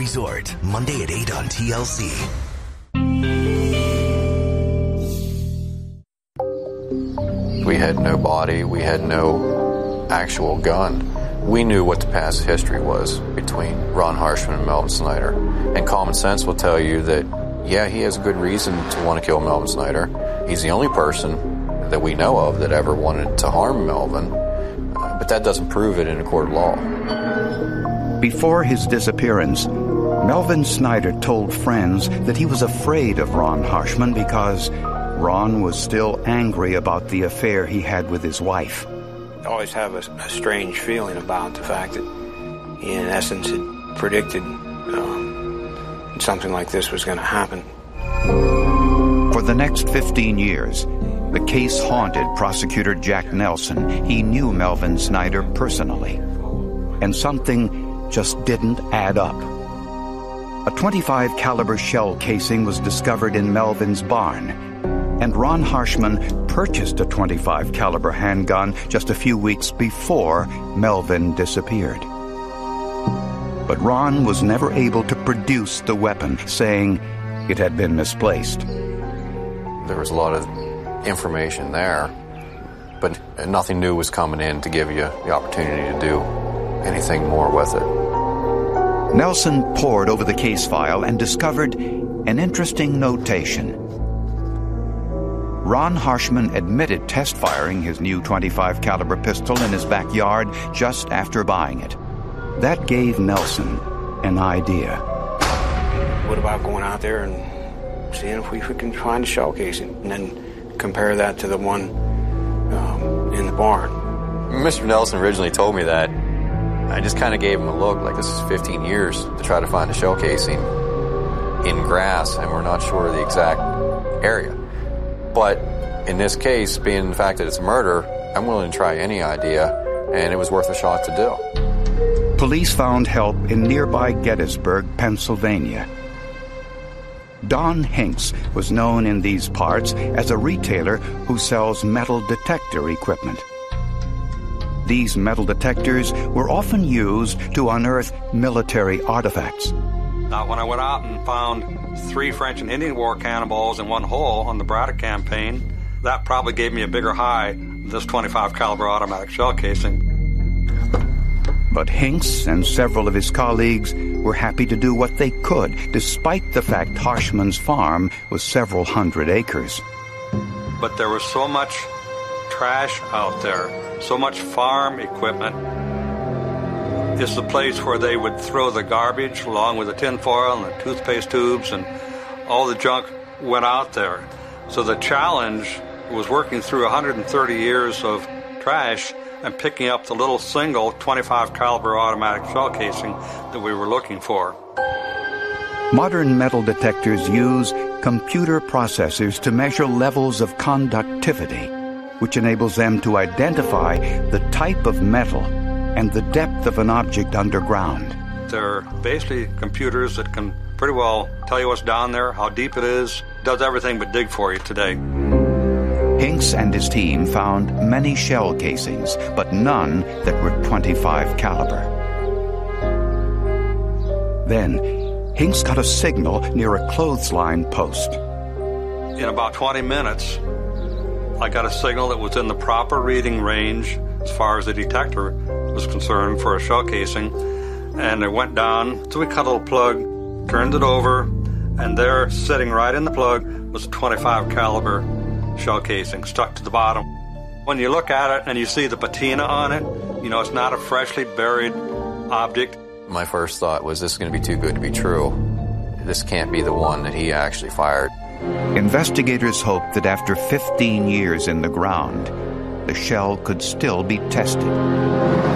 Resort, Monday at 8 on TLC. We had no body. We had no actual gun. We knew what the past history was between Ron Harshman and Melvin Snyder. And common sense will tell you that, yeah, he has a good reason to want to kill Melvin Snyder. He's the only person that we know of that ever wanted to harm Melvin. But that doesn't prove it in a court of law. Before his disappearance, Melvin Snyder told friends that he was afraid of Ron Harshman because Ron was still angry about the affair he had with his wife. I always have a strange feeling about the fact that he, in essence, had predicted something like this was going to happen. For the next 15 years, the case haunted prosecutor Jack Nelson. He knew Melvin Snyder personally, and something just didn't add up. A .25 caliber shell casing was discovered in Melvin's barn, and Ron Harshman purchased a .25 caliber handgun just a few weeks before Melvin disappeared. But Ron was never able to produce the weapon, saying it had been misplaced. There was a lot of information there, but nothing new was coming in to give you the opportunity to do anything more with it. Nelson pored over the case file and discovered an interesting notation. Ron Harshman admitted test firing his new .25 caliber pistol in his backyard just after buying it. That gave Nelson an idea. What about going out there and seeing if we can find a shell casing and then compare that to the one in the barn? Mr. Nelson originally told me that. I just kind of gave him a look like this is 15 years to try to find a shell casing in grass, and we're not sure of the exact area. But in this case, being the fact that it's a murder, I'm willing to try any idea, and it was worth a shot to do. Police found help in nearby Gettysburg, Pennsylvania. Don Hinks was known in these parts as a retailer who sells metal detector equipment. These metal detectors were often used to unearth military artifacts. Now, when I went out and found 3 French and Indian War cannonballs in one hole on the Braddock campaign, that probably gave me a bigger high than this .25 caliber automatic shell casing. But Hinks and several of his colleagues were happy to do what they could, despite the fact Harshman's farm was several hundred acres. But there was so much trash out there, so much farm equipment. It's the place where they would throw the garbage along with the tin foil and the toothpaste tubes, and all the junk went out there. So the challenge was working through 130 years of trash and picking up the little single .25 caliber automatic shell casing that we were looking for. Modern metal detectors use computer processors to measure levels of conductivity, which enables them to identify the type of metal and the depth of an object underground. They're basically computers that can pretty well tell you what's down there, how deep it is, does everything but dig for you today. Hinks and his team found many shell casings, but none that were .25 caliber. Then, Hinks got a signal near a clothesline post. In about 20 minutes, I got a signal that was in the proper reading range as far as the detector was concerned for a shell casing, and it went down. So we cut a little plug, turned it over, and there, sitting right in the plug, was a .25 caliber shell casing stuck to the bottom. When you look at it and you see the patina on it, you know it's not a freshly buried object. My first thought was, this is going to be too good to be true. This can't be the one that he actually fired. Investigators hoped that after 15 years in the ground, the shell could still be tested.